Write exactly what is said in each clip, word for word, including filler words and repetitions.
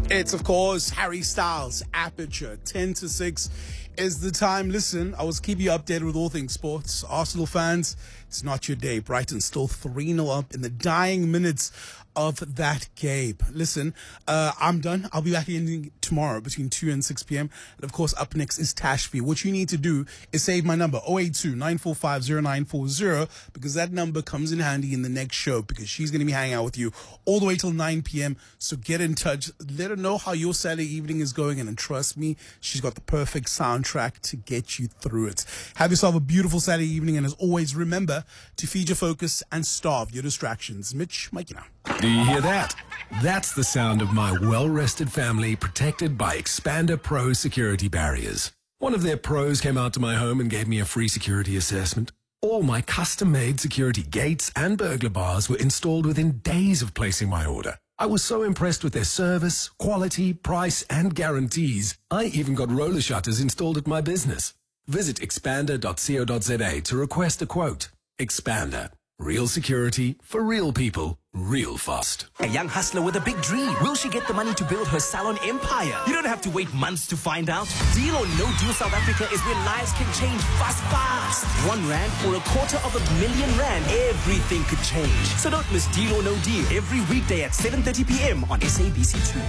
It's, of course, Harry Styles, Aperture, ten to six is the time. Listen, I was keeping you updated with all things sports. Arsenal fans, it's not your day. Brighton still three nil up in the dying minutes of that game. Listen, uh, I'm done. I'll be back in tomorrow between two and six p.m. And, of course, up next is Tashvi. What you need to do is save my number, zero eight two, nine four five, zero nine four zero, because that number comes in handy in the next show, because she's going to be hanging out with you all the way till nine p.m. So get in touch. Let her know how your Saturday evening is going, and, and trust me, she's got the perfect soundtrack to get you through it. Have yourself a beautiful Saturday evening, and as always, remember to feed your focus and starve your distractions. Mitch, Mike, you know. Do you hear that? That's the sound of my well-rested family protected by Expander Pro security barriers. One of their pros came out to my home and gave me a free security assessment. All my custom-made security gates and burglar bars were installed within days of placing my order. I was so impressed with their service, quality, price, and guarantees, I even got roller shutters installed at my business. Visit expander dot co dot za to request a quote. Expander. Real security for real people, real fast. A young hustler with a big dream. Will she get the money to build her salon empire? You don't have to wait months to find out. Deal or No Deal South Africa is where lives can change fast, fast. One rand or a quarter of a million rand. Everything could change. So don't miss Deal or No Deal every weekday at seven thirty p.m. on S A B C two.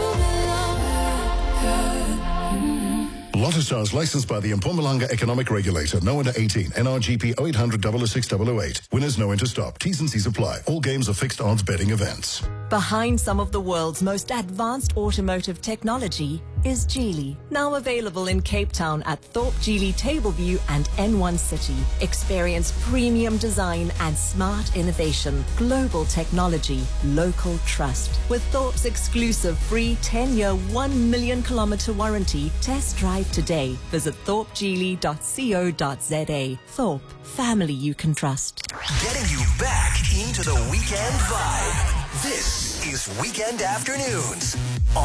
Lotto Stars licensed by the Mpumalanga Economic Regulator. No under eighteen. N R G P zero eight hundred, zero zero six, zero zero eight. Winners know when to stop. T's and C's apply. All games are fixed odds betting events. Behind some of the world's most advanced automotive technology is Geely. Now available in Cape Town at Thorpe Geely Tableview and N one City. Experience premium design and smart innovation. Global technology. Local trust. With Thorpe's exclusive free ten-year, one million kilometer warranty. Test drive today. Visit thorpe geely dot co dot za. Thorpe. Family you can trust. Getting you back into the weekend vibe. This is Weekend Afternoons.